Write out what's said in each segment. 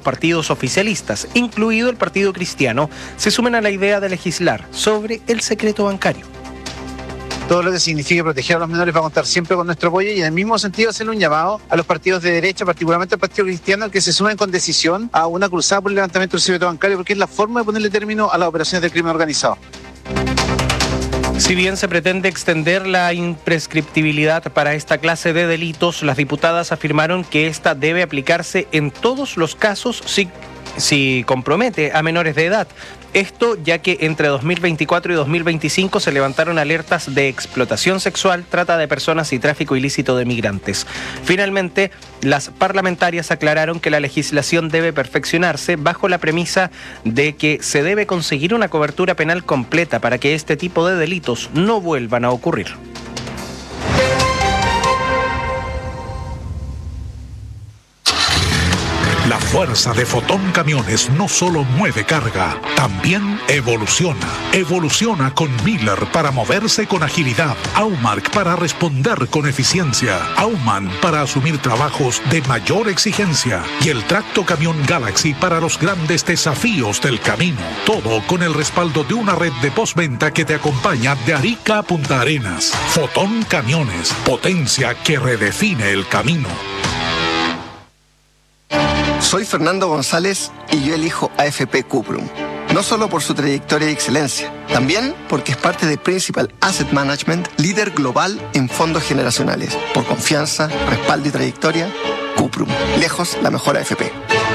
partidos oficialistas, incluido el Partido Cristiano, se sumen a la idea de legislar sobre el secreto bancario. Todo lo que signifique proteger a los menores va a contar siempre con nuestro apoyo y en el mismo sentido hacer un llamado a los partidos de derecha, particularmente al Partido Cristiano, que se sumen con decisión a una cruzada por el levantamiento del secreto bancario, porque es la forma de ponerle término a las operaciones del crimen organizado. Si bien se pretende extender la imprescriptibilidad para esta clase de delitos, las diputadas afirmaron que esta debe aplicarse en todos los casos si compromete a menores de edad. Esto ya que entre 2024 y 2025 se levantaron alertas de explotación sexual, trata de personas y tráfico ilícito de migrantes. Finalmente, las parlamentarias aclararon que la legislación debe perfeccionarse bajo la premisa de que se debe conseguir una cobertura penal completa para que este tipo de delitos no vuelvan a ocurrir. La fuerza de Fotón Camiones no solo mueve carga, también evoluciona. Evoluciona con Miller para moverse con agilidad, Aumark para responder con eficiencia, Aumann para asumir trabajos de mayor exigencia y el Tracto Camión Galaxy para los grandes desafíos del camino. Todo con el respaldo de una red de postventa que te acompaña de Arica a Punta Arenas. Fotón Camiones, potencia que redefine el camino. Soy Fernando González y yo elijo AFP Cuprum. No solo por su trayectoria y excelencia, también porque es parte de Principal Asset Management, líder global en fondos generacionales. Por confianza, respaldo y trayectoria, Cuprum. Lejos la mejor AFP.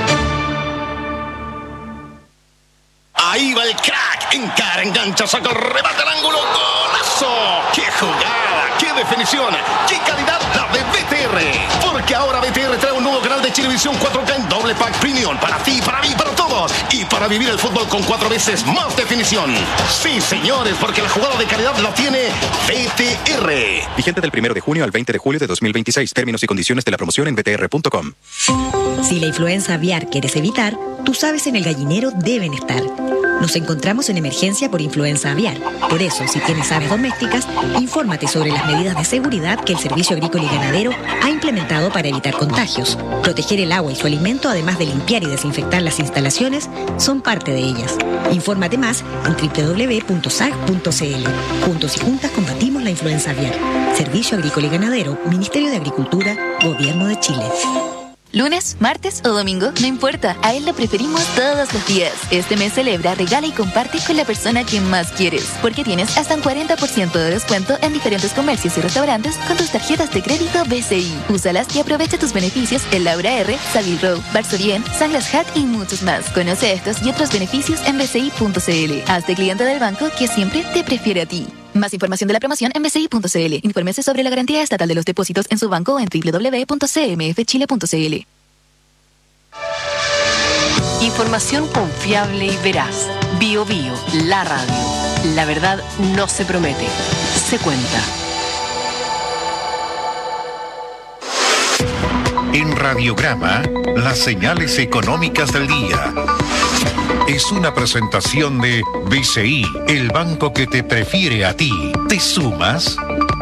Ahí va el crack. Encara, engancha, saca, remata el ángulo. ¡Golazo! ¡Qué jugada! ¡Qué definición! ¡Qué calidad la de BTR! Porque ahora BTR trae un nuevo canal de Chilevisión 4K en doble pack premium. Para ti, para mí, para todos. Y para vivir el fútbol con 4 veces más definición. Sí, señores, porque la jugada de calidad la tiene BTR. Vigente del 1 de junio al 20 de julio de 2026. Términos y condiciones de la promoción en btr.com. Si la influenza aviar quieres evitar, tus aves en el gallinero deben estar. Nos encontramos en emergencia por influenza aviar. Por eso, si tienes aves domésticas, infórmate sobre las medidas de seguridad que el Servicio Agrícola y Ganadero ha implementado para evitar contagios. Proteger el agua y su alimento, además de limpiar y desinfectar las instalaciones, son parte de ellas. Infórmate más en www.sag.cl. Juntos y juntas combatimos la influenza aviar. Servicio Agrícola y Ganadero, Ministerio de Agricultura, Gobierno de Chile. Lunes, martes o domingo, no importa, a él lo preferimos todos los días. Este mes celebra, regala y comparte con la persona que más quieres, porque tienes hasta un 40% de descuento en diferentes comercios y restaurantes con tus tarjetas de crédito BCI. Úsalas y aprovecha tus beneficios en Laura R, Savile Row, Varsovien, Sunglass Hut y muchos más. Conoce estos y otros beneficios en bci.cl. Hazte cliente del banco que siempre te prefiere a ti. Más información de la promoción en bci.cl. Infórmese sobre la garantía estatal de los depósitos en su banco o en www.cmfchile.cl. Información confiable y veraz. Bio Bio, la radio. La verdad no se promete, se cuenta. En Radiograma, las señales económicas del día. Es una presentación de BCI, el banco que te prefiere a ti. ¿Te sumas?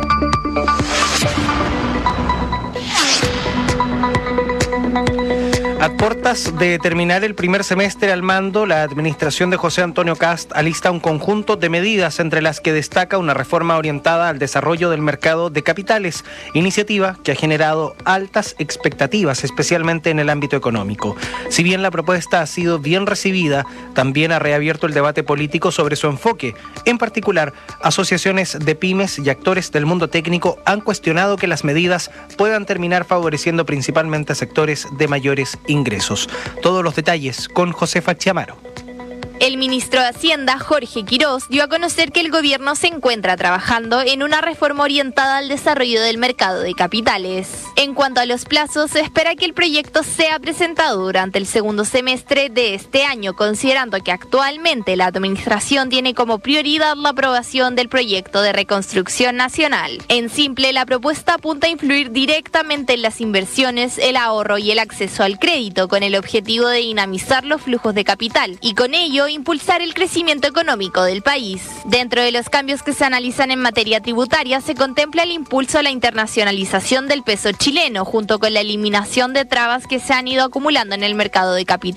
A puertas de terminar el primer semestre al mando, la administración de José Antonio Kast alista un conjunto de medidas entre las que destaca una reforma orientada al desarrollo del mercado de capitales, iniciativa que ha generado altas expectativas, especialmente en el ámbito económico. Si bien la propuesta ha sido bien recibida, también ha reabierto el debate político sobre su enfoque. En particular, asociaciones de pymes y actores del mundo técnico han cuestionado que las medidas puedan terminar favoreciendo principalmente a sectores de mayores ingresos. Todos los detalles con Josefa Chiamaro. El ministro de Hacienda, Jorge Quirós, dio a conocer que el gobierno se encuentra trabajando en una reforma orientada al desarrollo del mercado de capitales. En cuanto a los plazos, se espera que el proyecto sea presentado durante el segundo semestre de este año, considerando que actualmente la administración tiene como prioridad la aprobación del proyecto de reconstrucción nacional. En simple, la propuesta apunta a influir directamente en las inversiones, el ahorro y el acceso al crédito, con el objetivo de dinamizar los flujos de capital y con ello impulsar el crecimiento económico del país. Dentro de los cambios que se analizan en materia tributaria, se contempla el impulso a la internacionalización del peso chileno, junto con la eliminación de trabas que se han ido acumulando en el mercado de capitales.